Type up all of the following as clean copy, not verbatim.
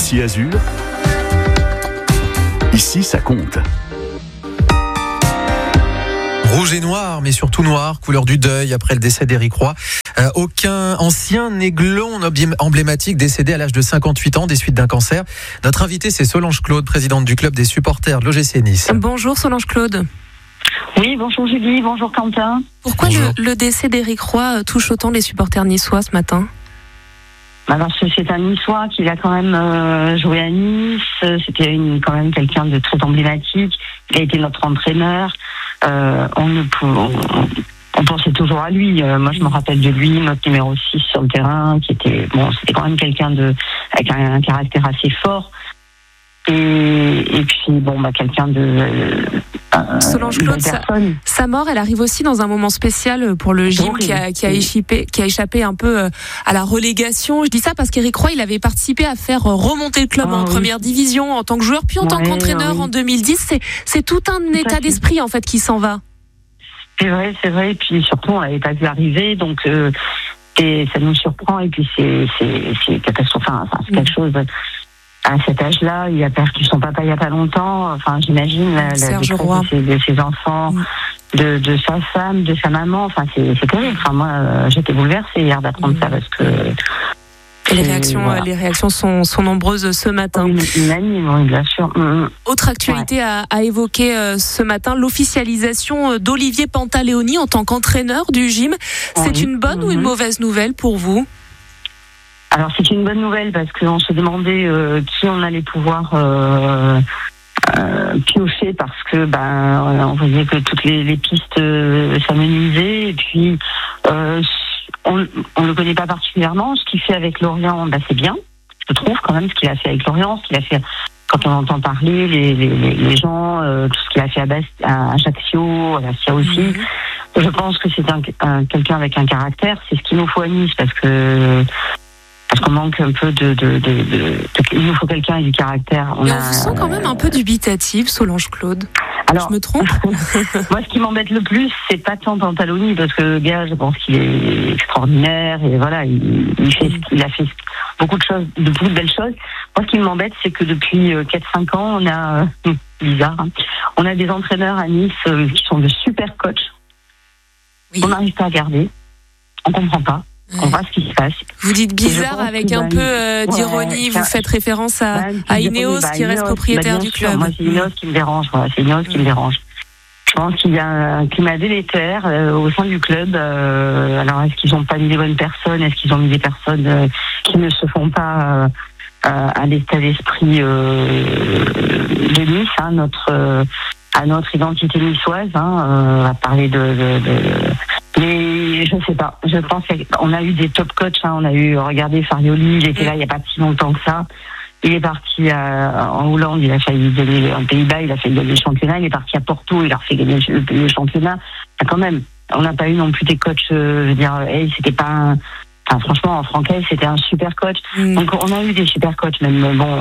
Ici Azur, ici ça compte. Rouge et noir, mais surtout noir, couleur du deuil après le décès d'Éric Roy. Aucun ancien aiglon emblématique décédé à l'âge de 58 ans des suites d'un cancer. Notre invitée, c'est Solange Claude, présidente du club des supporters de l'OGC Nice. Bonjour Solange Claude. Oui, bonjour Julie, bonjour Quentin. Pourquoi le décès d'Éric Roy touche autant les supporters niçois ce matin ? Alors c'est un Niçois qui a quand même joué à Nice. C'était quand même quelqu'un de très emblématique. Il a été notre entraîneur. On pensait toujours à lui. Moi, je me rappelle de lui, notre numéro 6 sur le terrain, c'était quand même quelqu'un avec un caractère assez fort. Et puis, quelqu'un de... Solange Claude, sa mort, elle arrive aussi dans un moment spécial pour le gym qui a échappé un peu à la relégation. Je dis ça parce qu'Éric Roy, il avait participé à faire remonter le club en première division en tant que joueur, puis en tant qu'entraîneur en 2010. C'est tout un état d'esprit, en fait, qui s'en va. C'est vrai. Et puis surtout, on l'avait pas vu arriver, donc ça nous surprend. Et puis c'est catastrophique. C'est quelque chose... À cet âge-là, il a perdu son papa il y a pas longtemps. Enfin, j'imagine la détresse de ses enfants, de sa femme, de sa maman. Enfin, c'est terrible. Enfin, moi, j'étais bouleversée hier d'apprendre ça parce que les réactions sont nombreuses ce matin. Unanime, oui, bien sûr. Autre actualité à évoquer ce matin, l'officialisation d'Olivier Pantaleoni en tant qu'entraîneur du gym. C'est une bonne ou une mauvaise nouvelle pour vous ? Alors c'est une bonne nouvelle parce qu'on se demandait qui on allait pouvoir piocher parce que on voyait que toutes les pistes s'amenuisaient et puis on ne le connaît pas particulièrement. Ce qu'il fait avec Lorient, c'est bien, je trouve quand même ce qu'il a fait avec Lorient, ce qu'il a fait quand on entend parler les gens, tout ce qu'il a fait à Ajaccio, à Bastia aussi. Je pense que c'est quelqu'un avec un caractère. C'est ce qu'il nous faut à Nice parce qu'on manque un peu il nous faut quelqu'un avec du caractère. On vous sent quand même un peu dubitative, Solange Claude. Alors, je me trompe? Moi, ce qui m'embête le plus, c'est pas tant Pantaleoni, parce que le gars, je pense qu'il est extraordinaire, et voilà, il a fait beaucoup de belles choses. Moi, ce qui m'embête, c'est que depuis 4-5 ans, on a, bizarre, on a des entraîneurs à Nice qui sont de super coachs. Oui. On n'arrive pas à garder. On comprend pas. On voit ce qui se passe. Vous dites bizarre avec un peu d'ironie. Vous faites référence à Ineos qui reste propriétaire du club. Moi, c'est Ineos qui me dérange. C'est Ineos qui me dérange. Je pense qu'il y a un climat délétère au sein du club. Alors, est-ce qu'ils n'ont pas mis les bonnes personnes? Est-ce qu'ils ont mis des personnes qui ne se font pas à l'état d'esprit de Nice, à notre identité niçoise? On va parler mais je sais pas. Je pense qu'on a eu des top coachs. On a eu, regardez, Farioli, il était là il n'y a pas si longtemps que ça. Il est parti en Hollande, il a failli gagner en Pays-Bas, il a failli gagner le championnat. Il est parti à Porto, il a refait gagner le championnat. Quand même, on n'a pas eu non plus des coachs, c'était pas franchement, Franquet, c'était un super coach. Donc, on a eu des super coachs, même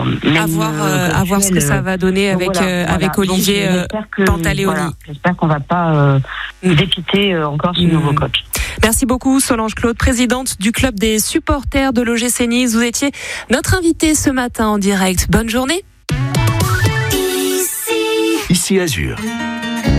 à voir ce que ça va donner avec Olivier Pantaleoni. Voilà, j'espère qu'on va pas dépiter encore ce nouveau coach. Merci beaucoup, Solange Claude, présidente du club des supporters de l'OGC Nice. Vous étiez notre invitée ce matin en direct. Bonne journée. Ici Azur.